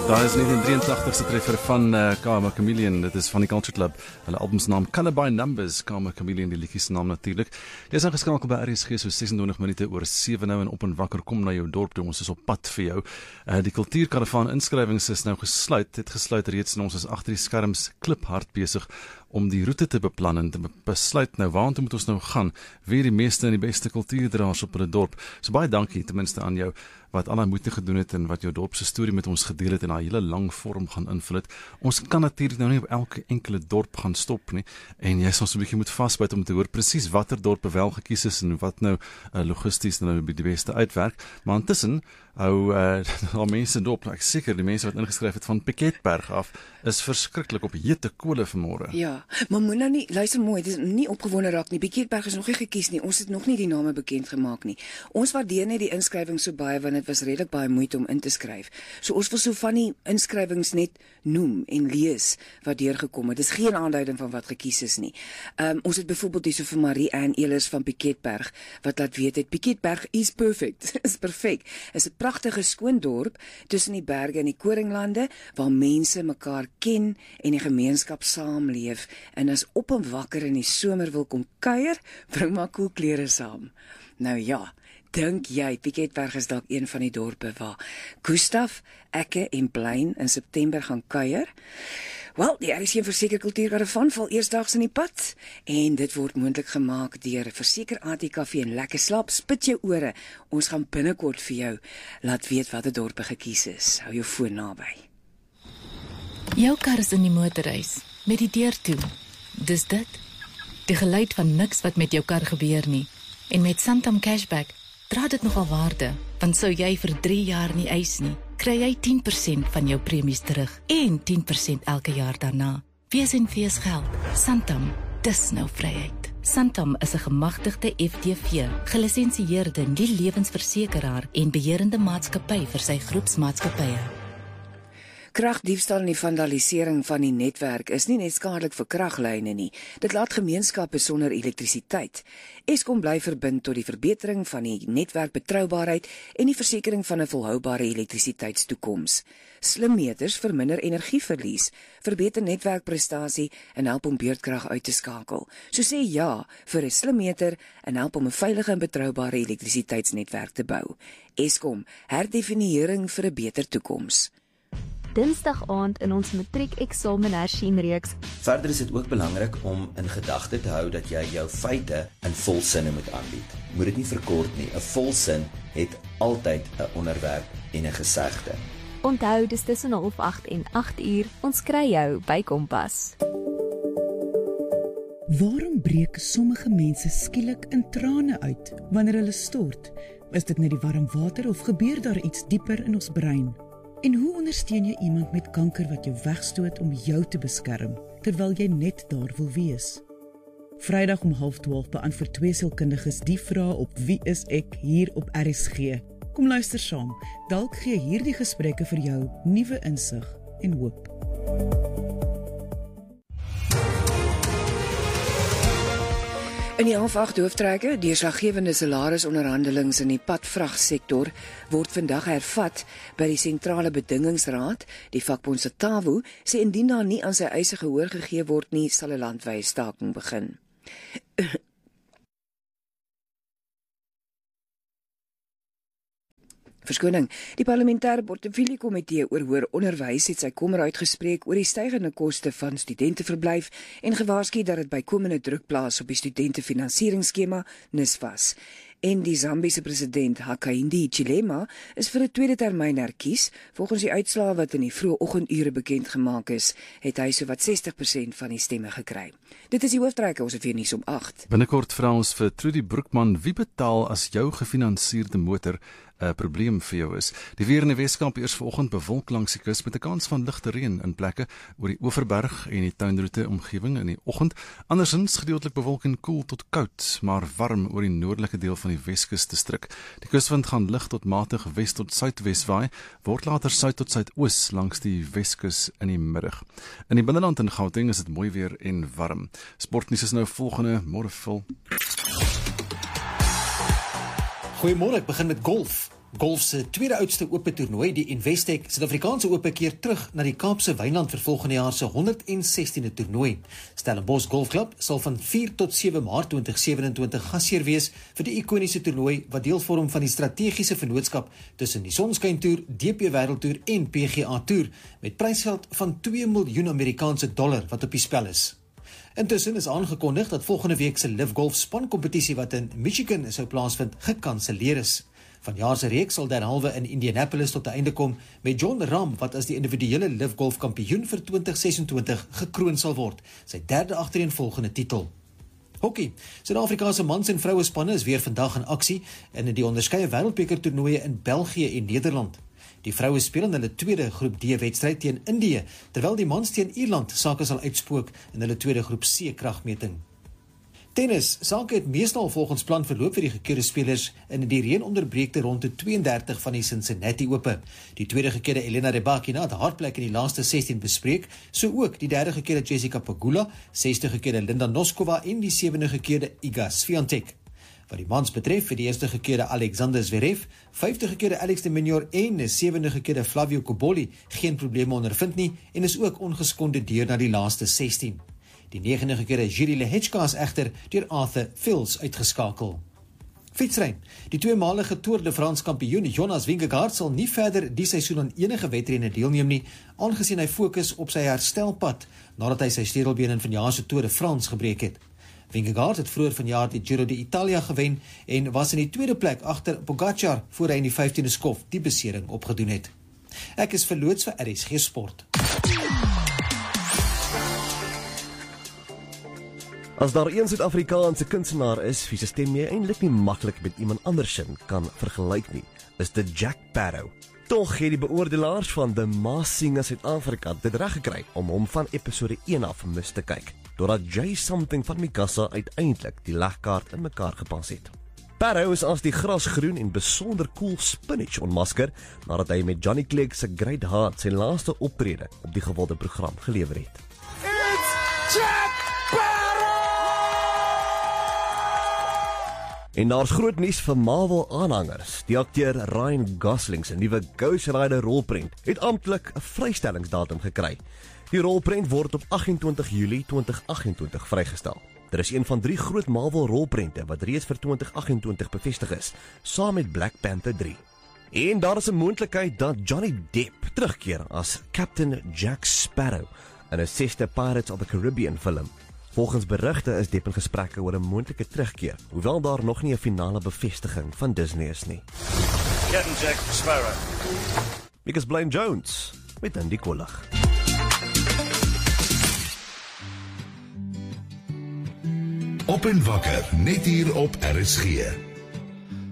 Daar is 1983 se treffer van Karma Chameleon. Dit is van die Culture Club. Hulle albumsnaam Color by Numbers. Karma Chameleon, die liedjie se naam natuurlik. Jy is ingeskakel by RSG so 26 minute oor 7 nou en op en wakker kom na jou dorp toe. Ons is op pad vir jou. Die kultuurkaravaan inskrywings is nou gesluit. Het gesluit reeds en ons is agter die skerms kliphard besig om die roete te beplan en te besluit nou waartoe moet ons nou gaan. Wie die meeste en die beste kultuurdraers op hulle dorp. So baie dankie ten minste aan jou wat al die moeite gedoen het en wat jou dorp se storie met ons gedeel het en daai hele lang vorm gaan invul het. Ons kan natuurlik nou nie op elke enkele dorp gaan stop nie en jy sal so 'n bietjie moet vasbyt om te hoor presies watter dorpe wel gekies is en wat nou logisties nou die beste uitwerk. Maar intussen hou al mense dop, ek seker die mense wat ingeskryf het van Piketberg af is verskriklik op hete kole vanmôre. Ja, maar moet nou nie, luister mooi, dit is nie opgewonde raak nie. Piketberg is nog nie gekies nie. Ons het nog nie die name bekend gemaak nie. Ons waardeer net die inskrywings so baie want dit was redelik baie moeite om in te skryf. So ons wil so van die inskrywings net noem en lees wat deurgekom het. Dis geen aanduiding van wat gekies is nie. Ons het byvoorbeeld hierso vir Marie-Anne Elers van Piketberg wat laat weet het Piketberg is perfect. Is perfek. Is 'n pragtige skoon dorp tussen die berge en die koringlande waar mense mekaar ken en die gemeenskap saamleef en as op en wakker in die somer wil kom kuier, bring maar koel klere saam. Nou ja, dink jy Piketberg is dalk een van die dorpe waar Gustaf, Ekke en Plein in September gaan kuier? Wel, die RSG Verseker Kultuurkaravaan val eersdaags in die pad en dit word moontlik gemaak deur Verseker ATKV en Lekker Slaap. Spit jou ore. Ons gaan binnekort vir jou laat weet watter dorpe gekies is. Hou jou foon naby. Jou kar is in die motorhuis met die deur toe. Dis dit. Die geluid van niks wat met jou kar gebeur nie. En met Santam Cashback dra dit nogal waarde, want sou jy vir 3 jaar nie eis nie, kry jy 10% van jou premies terug en 10% elke jaar daarna. Wees en wees geld. Santam, dis nou vryheid. Santam is 'n gemagtigde FTV, gelisensieerde nie-lewensversekeraar en beheerende maatskappy vir sy groepsmaatskappye. Kragdiefstal en die vandalisering van die netwerk is nie net skadelik vir kraglyne nie. Dit laat gemeenskappe sonder elektrisiteit. Eskom bly verbind tot die verbetering van die netwerkbetroubaarheid en die versekering van 'n volhoubare elektrisiteitstoekoms. Slimmeters verminder energieverlies, verbeter netwerkprestasie en help om beurtkrag uit te skakel. So sê ja vir 'n slimmeter en help om 'n veilige en betroubare elektrisiteitsnetwerk te bou. Eskom, herdefinieering vir 'n beter toekoms. Dinsdag aand in ons matriekeksamen hersien-reeks. Verder is dit ook belangrik om in gedagte te hou dat jy jou feite in volsinne moet aanbied. Moet dit nie verkort nie. 'n Volsin het altyd 'n onderwerp en 'n gesegde. Onthou, dis tussen 7:30 en 8:00. Ons kry jou by Kompas. Waarom breek sommige mense skielik in trane uit wanneer hulle stort? Is dit net die warm water of gebeur daar iets dieper in ons brein? En hoe ondersteun jy iemand met kanker wat jou wegstoot om jou te beskerm, terwyl jy net daar wil wees? Vrydag om 11:30 beantwoord 2 sielkundiges die vraag op Wie is ek hier op RSG. Kom luister saam, dalk gee hierdie gesprekke vir jou nuwe insig en hoop. In die 8 hooftrekke, deurslaggewende salarisonderhandelings in die padvragsektor word vandag hervat by die sentrale bedingingsraad. Die vakbond SATAWU sê indien daar nie aan sy eise gehoor gegee word nie, sal 'n landwyse staking begin. Verskoning, die parlementêre portefeuljekomitee oor hoër onderwys het sy kommer uitgespreek oor die stygende koste van studenteverblyf en gewaarsku dat dit bykomende druk plaas op die studentefinansieringsskema NSFAS. En die Zambiese president Hakainde Hichilema is vir 'n tweede termyn herkies. Volgens die uitslae wat in die vroeë oggendure bekend gemaak is, het hy sowat 60% van die stemme gekry. Dit is die hooftrekke, ons het weer nuus om 8. Binnekort vra ons vir Trudy Broekman, wie betaal as jou gefinansierde motor 'n probleem vir jou is. Die weer in die Weskaap eers vanoggend bewolk langs die kus met 'n kans van ligte reën in plekke oor die Oeverberg en die Tuinroete omgewing in die oggend. Andersins gedeeltelik bewolk en koel tot koud, maar warm oor die noordelike deel van die Weskus distrik. Die kuswind gaan lig tot matig wes tot suidwes waai, word later suid tot suidoos langs die Weskus in die middag. In die binneland in Gauteng is dit mooi weer en warm. Sportnuus is nou volgende, môre vol. Goeiemôre, ek begin met golf. Golf se tweede oudste ope toernooi, die Investec Suid-Afrikaanse Ope, keer terug na die Kaapse Wynland vir volgende jaar se 116de toernooi. Stellenbosch Golfklub sal van 4 tot 7 Maart 2027 gasheer wees vir die ikoniese toernooi wat deel vorm van die strategiese vennootskap tussen die Sonskyn Tour, DP Wêreldtoer en PGA Tour met prysgeld van $2 miljoen Amerikaanse dollar wat op die spel is. Intussen is aangekondig dat volgende week se LIV Golf spankompetisie wat in Michigan sou plaasvind, gekanselleer is. Vanjaar se reeks sal derhalwe in Indianapolis tot 'n einde kom met Jon Rahm wat as die individuele LIV Golf kampioen vir 2026 gekroon sal word, sy derde agtereenvolgende titel. Hockey. Suid-Afrika se mans en vroue spanne is weer vandag in aksie in die onderskeie wêreldbeker toernooie in België en Nederland. Die vroue speel in hulle tweede groep D wedstryd teen Indië, terwyl die mans teen Ierland sake sal uitspook in hulle tweede groep C kragmeting. Tennis. Sake het meestal volgens plan verloop vir die gekeerde spelers in die reënonderbreekte ronde 32 van die Cincinnati Ope. Die tweede gekeerde Elena Rybakina het haar plek in die laaste 16 bespreek, so ook die derde gekeerde Jessica Pegula, 6de gekeerde Linda Noskova en die 7de gekeerde Iga Swiatek. Wat die mans betref, vir die eerste gekeerde Alexander Zverev, 5de gekeerde Alex de Minaur en 7de gekeerde Flavio Cobolli geen probleme ondervind nie en is ook ongeskonde deur na die laaste 16. Die 9de gekeerde Jiří Lehečka is egter deur Arthur Fils uitgeskakel. Fietsry. Die tweemalige Tour de France kampioen Jonas Vingegaard sal nie verder die seisoen aan enige wedrenne deelneem nie, aangesien hy fokus op sy herstelpad nadat hy sy stedelbeen in vanjaar se Tour de France gebreek het. Vingegaard het vroeër vanjaar die Giro d'Italia gewen en was in die tweede plek agter Pogačar voor hy in die 15de skof die besering opgedoen het. Ek is verloots vir RSG Sport. As daar een Suid-Afrikaanse kunstenaar is, wie se stem jy eintlik nie maklik met iemand anders kan vergelyk nie, is dit Jack Parow. Tog het die beoordelaars van The Masked Singer Suid-Afrika dit reg gekry om hom van episode 1 af mis te kyk, doordat Jay Something van Mikasa uiteindelik die legkaart in mekaar gepas het. Parow is as die grasgroen en besonder cool spinach onmasker, nadat hy met Johnny Clegg se Great Heart sy laaste optrede op die gewilde program gelewer het. It's Jack Parow! En daar's groot nuus vir Marvel-aanhangers. Die akteur Ryan Gosling se nuwe Ghost Rider rolprent het amptelik 'n vrystellingsdatum gekry. Die rolprent word op 28 Julie 2028 vrygestel. Dit is een van 3 groot Marvel-rolprente wat reeds vir 2028 bevestig is, saam met Black Panther 3. En daar is 'n moontlikheid dat Johnny Depp terugkeer as Captain Jack Sparrow in 'n 6de Pirates of the Caribbean film. Volgens berigte is Depp in gesprekke oor 'n moontlike terugkeer, hoewel daar nog nie 'n finale bevestiging van Disney is nie. Captain Jack Sparrow. Ek is Blaine Jones met Andy Kollig. Op en wakker, net hier op RSG.